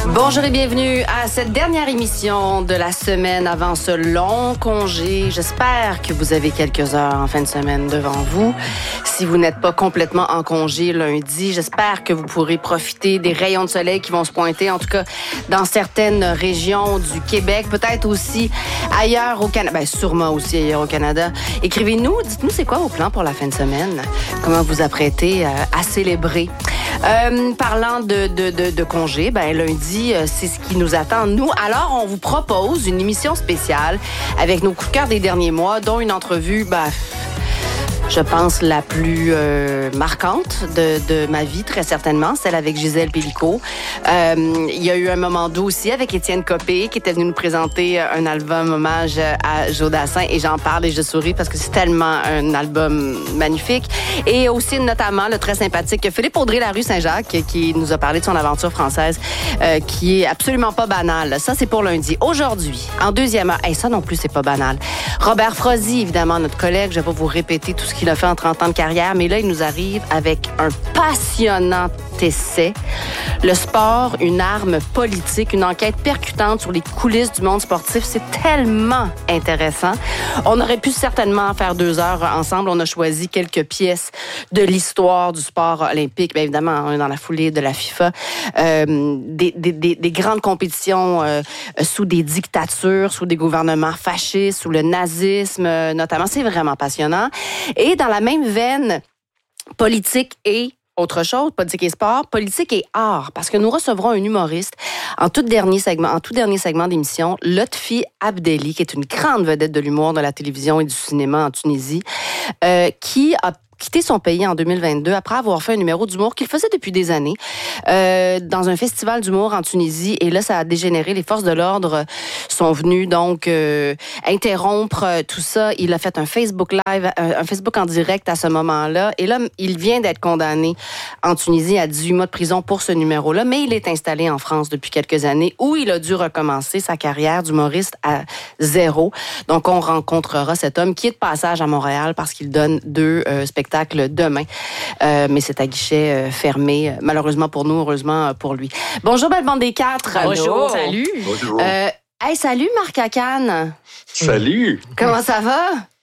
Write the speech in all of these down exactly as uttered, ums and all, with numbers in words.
Bonjour et bienvenue à cette dernière émission de la semaine avant ce long congé. J'espère que vous avez quelques heures en fin de semaine devant vous. Si vous n'êtes pas complètement en congé lundi, j'espère que vous pourrez profiter des rayons de soleil qui vont se pointer, en tout cas dans certaines régions du Québec, peut-être aussi ailleurs au Canada, bien sûrement aussi ailleurs au Canada. Écrivez-nous, dites-nous c'est quoi vos plans pour la fin de semaine, comment vous apprêtez à célébrer. Euh, parlant de, de, de, de congé, ben lundi, euh, c'est ce qui nous attend, nous. Alors, on vous propose une émission spéciale avec nos coups de cœur des derniers mois, dont une entrevue, ben, je pense, la plus euh, marquante de, de ma vie, très certainement, celle avec Gisèle Pélicaud. Euh, il y a eu un moment doux aussi avec Étienne Copé, qui était venu nous présenter un album hommage à Joe Dassin, et j'en parle et je souris parce que c'est tellement un album magnifique. Et aussi, notamment, le très sympathique Philippe Audrey-Larue Saint-Jacques, qui nous a parlé de son aventure française, euh, qui est absolument pas banale. Ça, c'est pour lundi. Aujourd'hui, en deuxième heure, hey, ça non plus, c'est pas banal. Robert Frozy, évidemment, notre collègue, je vais pas vous répéter tout ce qu'il a fait en trente ans de carrière, mais là, il nous arrive avec un passionnant essai. Le sport, une arme politique, une enquête percutante sur les coulisses du monde sportif. C'est tellement intéressant. On aurait pu certainement faire deux heures ensemble. On a choisi quelques pièces de l'histoire du sport olympique. Bien évidemment, on est dans la foulée de la FIFA. Euh, des, des, des, des grandes compétitions euh, sous des dictatures, sous des gouvernements fascistes, sous le nazisme, euh, notamment. C'est vraiment passionnant. Et dans la même veine, politique et autre chose, politique et sport, politique et art, parce que nous recevrons un humoriste en tout dernier segment, en tout dernier segment d'émission, Lotfi Abdelli, qui est une grande vedette de l'humour, de la télévision et du cinéma en Tunisie, euh, qui a quitté son pays en deux mille vingt-deux après avoir fait un numéro d'humour qu'il faisait depuis des années euh, dans un festival d'humour en Tunisie. Et là, ça a dégénéré. Les forces de l'ordre sont venues donc euh, interrompre euh, tout ça. Il a fait un Facebook Live, un, un Facebook en direct à ce moment-là. Et là, il vient d'être condamné en Tunisie à dix-huit mois de prison pour ce numéro-là. Mais il est installé en France depuis quelques années où il a dû recommencer sa carrière d'humoriste à zéro. Donc, on rencontrera cet homme qui est de passage à Montréal parce qu'il donne deux euh, spectacles demain. Euh, mais c'est à guichet euh, fermé, malheureusement pour nous, heureusement pour lui. Bonjour, belle bande des quatre. Bonjour. Salut. Bonjour. Euh, hey, salut, Marc Acane. Salut. Comment ça va?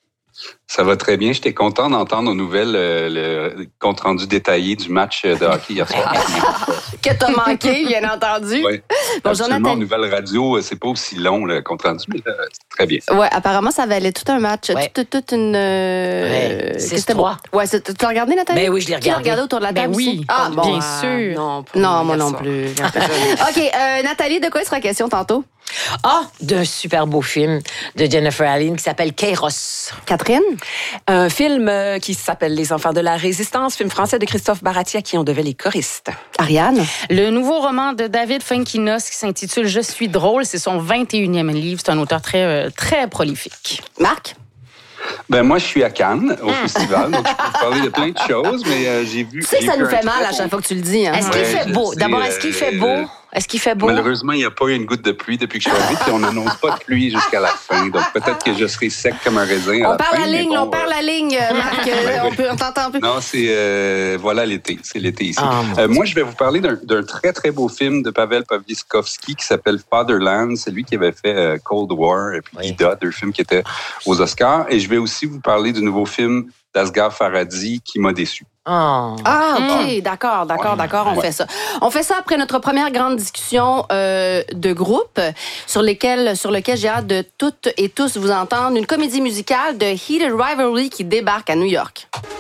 Ça va très bien. J'étais content d'entendre aux nouvelles euh, le compte-rendu détaillé du match de hockey hier soir. Que t'as manqué, bien entendu. Oui. Bonjour, Absolument, Nathalie. Nouvelle radio, c'est pas aussi long, le compte-rendu, mais là, c'est très bien. Ouais, apparemment, ça valait tout un match, Ouais. toute, toute une... Euh, Ouais, que six c'était trois. beau. Ouais, c'est- tu l'as regardé, Nathalie? Ben oui, je l'ai Qui l'a regardé. regardé autour de la table Ben oui, aussi? Ah, bon, bien euh, sûr. Non, pas Non, moi hier non soir. plus. OK, euh, Nathalie, de quoi il sera question tantôt? Ah, d'un super beau film de Jennifer Allen qui s'appelle Kairos. Catherine? Un film euh, qui s'appelle Les Enfants de la Résistance, film français de Christophe Baratia qui en devait les choristes. Ariane? Le nouveau roman de David Fuenquinos qui s'intitule « Je suis drôle », c'est son vingt et unième livre. C'est un auteur très, euh, très prolifique. Marc? Ben moi, je suis à Cannes, au festival, donc je peux vous parler de plein de choses, mais euh, j'ai vu... Tu sais que j'ai ça vu nous un fait très mal à bon- chaque fois que tu le dis. Hein? Est-ce qu'il Ouais, fait je beau? sais, D'abord, est-ce qu'il fait euh, beau? Est-ce qu'il fait beau? Malheureusement, il n'y a pas eu une goutte de pluie depuis que je suis arrivé, puis on n'annonce pas de pluie jusqu'à la fin. Donc peut-être que je serai sec comme un raisin à On la perd fin, la mais ligne, bon, on perd euh, la ligne, euh, Marc. euh, Ouais, on, ouais. peut, on t'entend un peu. Non, c'est euh, voilà l'été, c'est l'été ici. Ah, mon Euh, moi, je vais vous parler d'un, d'un très très beau film de Pavel Pawlikowski qui s'appelle Fatherland. C'est lui qui avait fait euh, Cold War et puis Oui. Ida, deux films qui étaient aux Oscars. Et je vais aussi vous parler du nouveau film d'Asghar Farhadi qui m'a déçu. Oh. Ah, OK, d'accord, d'accord, Ouais. d'accord, on Ouais. fait ça. On fait ça après notre première grande discussion euh, de groupe sur, lesquelles, sur lequel j'ai hâte de toutes et tous vous entendre. Une comédie musicale de Heated Rivalry qui débarque à New York.